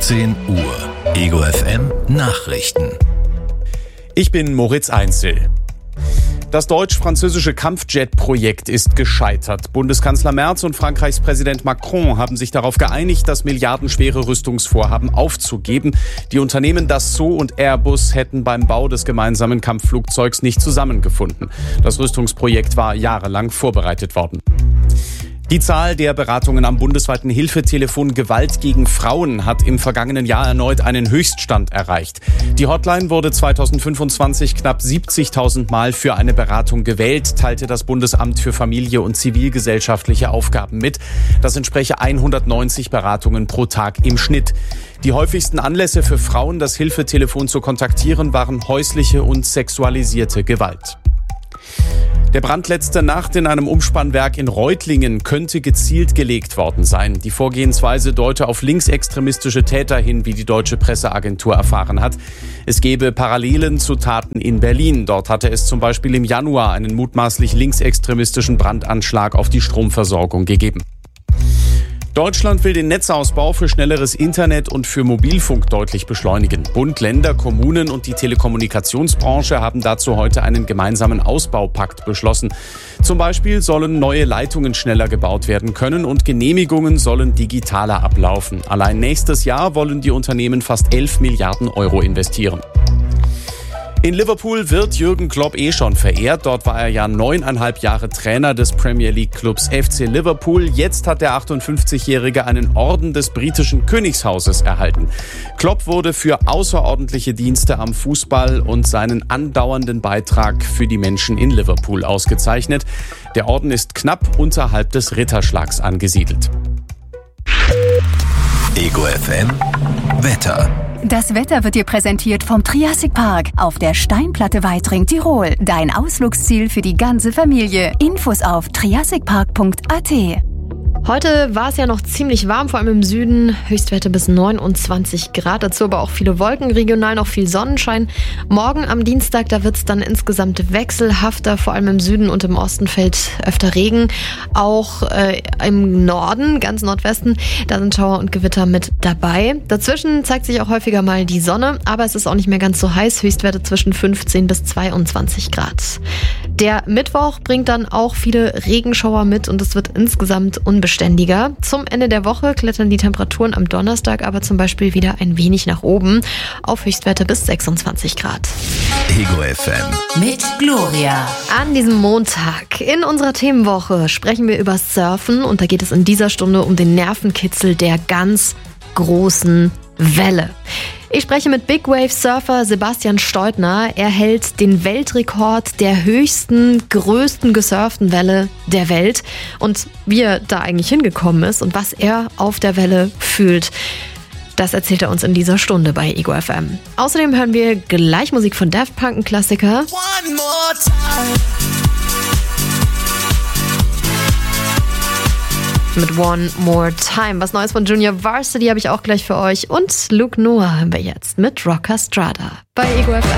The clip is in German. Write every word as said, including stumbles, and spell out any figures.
achtzehn Uhr. Ego F M Nachrichten. Ich bin Moritz Einzel. Das deutsch-französische Kampfjet-Projekt ist gescheitert. Bundeskanzler Merz und Frankreichs Präsident Macron haben sich darauf geeinigt, das milliardenschwere Rüstungsvorhaben aufzugeben. Die Unternehmen Dassault und Airbus hätten beim Bau des gemeinsamen Kampfflugzeugs nicht zusammengefunden. Das Rüstungsprojekt war jahrelang vorbereitet worden. Die Zahl der Beratungen am bundesweiten Hilfetelefon Gewalt gegen Frauen hat im vergangenen Jahr erneut einen Höchststand erreicht. Die Hotline wurde zweitausendfünfundzwanzig knapp siebzigtausend Mal für eine Beratung gewählt, teilte das Bundesamt für Familie und zivilgesellschaftliche Aufgaben mit. Das entspreche hundertneunzig Beratungen pro Tag im Schnitt. Die häufigsten Anlässe für Frauen, das Hilfetelefon zu kontaktieren, waren häusliche und sexualisierte Gewalt. Der Brand letzte Nacht in einem Umspannwerk in Reutlingen könnte gezielt gelegt worden sein. Die Vorgehensweise deute auf linksextremistische Täter hin, wie die deutsche Presseagentur erfahren hat. Es gebe Parallelen zu Taten in Berlin. Dort hatte es zum Beispiel im Januar einen mutmaßlich linksextremistischen Brandanschlag auf die Stromversorgung gegeben. Deutschland will den Netzausbau für schnelleres Internet und für Mobilfunk deutlich beschleunigen. Bund, Länder, Kommunen und die Telekommunikationsbranche haben dazu heute einen gemeinsamen Ausbaupakt beschlossen. Zum Beispiel sollen neue Leitungen schneller gebaut werden können und Genehmigungen sollen digitaler ablaufen. Allein nächstes Jahr wollen die Unternehmen fast elf Milliarden Euro investieren. In Liverpool wird Jürgen Klopp eh schon verehrt. Dort war er ja neuneinhalb Jahre Trainer des Premier League Clubs F C Liverpool. Jetzt hat der achtundfünfzigjährige einen Orden des britischen Königshauses erhalten. Klopp wurde für außerordentliche Dienste am Fußball und seinen andauernden Beitrag für die Menschen in Liverpool ausgezeichnet. Der Orden ist knapp unterhalb des Ritterschlags angesiedelt. Ego F M Wetter. Das Wetter wird dir präsentiert vom Triassic Park auf der Steinplatte Weitring, Tirol. Dein Ausflugsziel für die ganze Familie. Infos auf triassic park punkt a t. Heute war es ja noch ziemlich warm, vor allem im Süden. Höchstwerte bis neunundzwanzig Grad, dazu aber auch viele Wolken, regional noch viel Sonnenschein. Morgen am Dienstag, da wird es dann insgesamt wechselhafter, vor allem im Süden und im Osten fällt öfter Regen. Auch äh, im Norden, ganz Nordwesten, da sind Schauer und Gewitter mit dabei. Dazwischen zeigt sich auch häufiger mal die Sonne, aber es ist auch nicht mehr ganz so heiß. Höchstwerte zwischen fünfzehn bis zweiundzwanzig Grad. Der Mittwoch bringt dann auch viele Regenschauer mit und es wird insgesamt unbeständiger. Zum Ende der Woche klettern die Temperaturen am Donnerstag aber zum Beispiel wieder ein wenig nach oben auf Höchstwerte bis sechsundzwanzig Grad. Ego F M Mit Gloria. An diesem Montag in unserer Themenwoche sprechen wir über Surfen und da geht es in dieser Stunde um den Nervenkitzel der ganz großen Welle. Ich spreche mit Big Wave Surfer Sebastian Steutner. Er hält den Weltrekord der höchsten, größten gesurften Welle der Welt. Und wie er da eigentlich hingekommen ist und was er auf der Welle fühlt, das erzählt er uns in dieser Stunde bei Ego F M. Außerdem hören wir gleich Musik von Daft Punk, ein Klassiker. One more time. Mit One More Time. Was Neues von Junior Varsity habe ich auch gleich für euch. Und Luke Noah haben wir jetzt mit Rockastrada bei Ego F M.